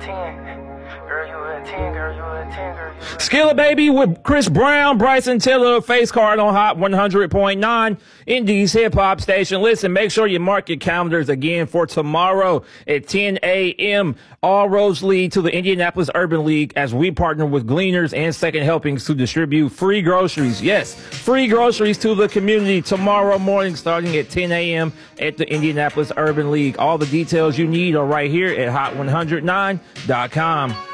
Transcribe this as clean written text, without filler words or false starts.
Skilla Baby with Chris Brown, Bryson Tiller, Face Card on Hot 100.9, Indies Hip Hop Station. Listen, make sure you mark your calendars again for tomorrow at 10 a.m. All roads lead to the Indianapolis Urban League as we partner with Gleaners and Second Helpings to distribute free groceries. Yes, free groceries to the community tomorrow morning starting at 10 a.m. at the Indianapolis Urban League. All the details you need are right here at hot109.com.